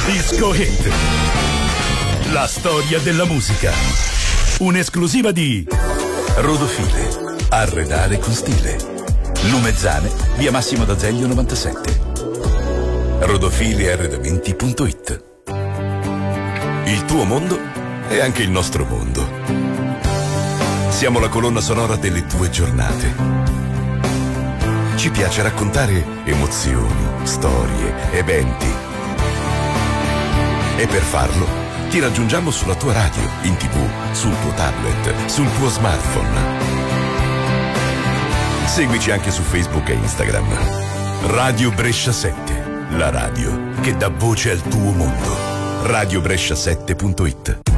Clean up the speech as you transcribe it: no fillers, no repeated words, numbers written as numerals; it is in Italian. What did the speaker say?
Disco Hit. La storia della musica. Un'esclusiva di Rodofile. Arredare con stile. Lumezzane, via Massimo d'Azeglio 97. Rodofilearredamenti.it. Il tuo mondo è anche il nostro mondo. Siamo la colonna sonora delle tue giornate. Ci piace raccontare emozioni, storie, eventi. E per farlo ti raggiungiamo sulla tua radio, in TV, sul tuo tablet, sul tuo smartphone. Seguici anche su Facebook e Instagram. Radio Brescia 7, la radio che dà voce al tuo mondo. radiobrescia7.it.